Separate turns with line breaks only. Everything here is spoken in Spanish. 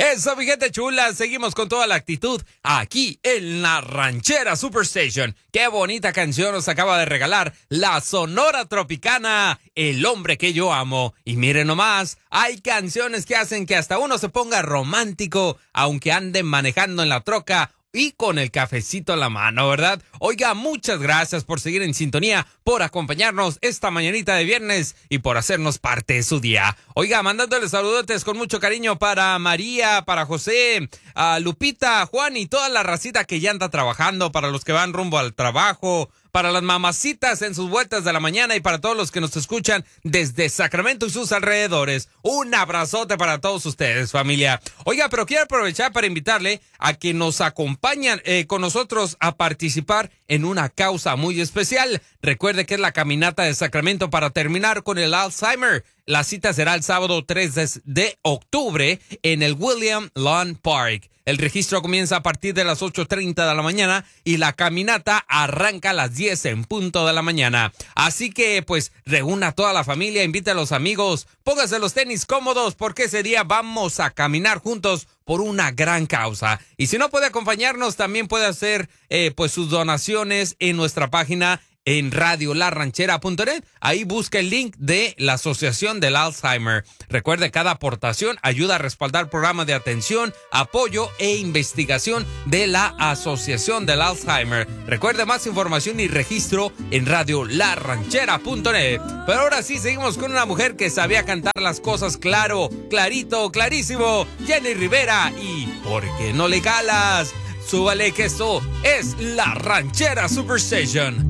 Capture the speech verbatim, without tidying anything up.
Eso, mi gente chula, seguimos con toda la actitud aquí en la Ranchera Superstation. Qué bonita canción nos acaba de regalar la Sonora Tropicana, El hombre que yo amo. Y miren nomás, hay canciones que hacen que hasta uno se ponga romántico, aunque anden manejando en la troca y con el cafecito en la mano, ¿verdad? Oiga, muchas gracias por seguir en sintonía, por acompañarnos esta mañanita de viernes y por hacernos parte de su día. Oiga, mandándoles saludotes con mucho cariño para María, para José, a Lupita, Juan y toda la racita que ya anda trabajando, para los que van rumbo al trabajo, para las mamacitas en sus vueltas de la mañana y para todos los que nos escuchan desde Sacramento y sus alrededores. Un abrazote para todos ustedes, familia. Oiga, pero quiero aprovechar para invitarle a que nos acompañen eh, con nosotros a participar en una causa muy especial. Recuerde que es la caminata de Sacramento para terminar con el Alzheimer. La cita será el sábado tres de octubre en el William Lawn Park. El registro comienza a partir de las ocho treinta de la mañana y la caminata arranca a las diez en punto de la mañana. Así que, pues, reúna a toda la familia, invite a los amigos, póngase los tenis cómodos porque ese día vamos a caminar juntos por una gran causa. Y si no puede acompañarnos, también puede hacer, eh, pues, sus donaciones en nuestra página en radio la ranchera punto net. Ahí busca el link de la Asociación del Alzheimer. Recuerde, cada aportación ayuda a respaldar programas de atención, apoyo e investigación de la Asociación del Alzheimer. Recuerde, más información y registro en radio la ranchera punto net. Pero ahora sí, seguimos con una mujer que sabía cantar las cosas claro, clarito, clarísimo. Jenny Rivera y ¿por qué no le calas? Súbale que esto es la Ranchera Superstation.